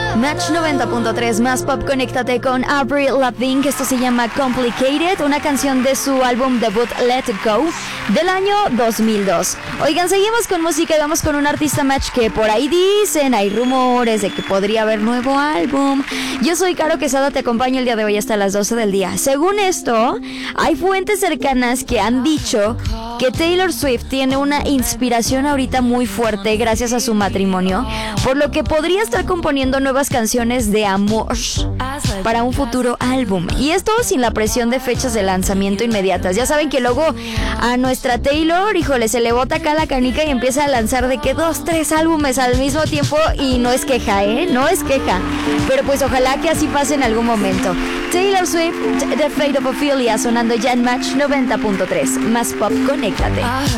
Match 90.3 más pop, conéctate con Avril Lavigne. Esto se llama Complicated, una canción de su álbum debut Let It Go del año 2002. Oigan, seguimos con música y vamos con un artista Match que por ahí dicen, hay rumores de que podría haber nuevo álbum. Yo soy Caro Quesada, te acompaño el día de hoy hasta las 12 del día. Según esto, hay fuentes cercanas que han dicho que Taylor Swift tiene una inspiración ahorita muy fuerte gracias a su matrimonio, por lo que podría estar componiendo nuevas canciones de amor para un futuro álbum. Y esto sin la presión de fechas de lanzamiento inmediatas. Ya saben que luego a nuestra Taylor, híjole, se le bota acá la canica y empieza a lanzar de que 2, 3 álbumes al mismo tiempo, y no es queja, no es queja. Pero pues ojalá que así pase en algún momento. Taylor Swift, The Fate of Ophelia, sonando ya en Match 90.3. Más pop, conéctate.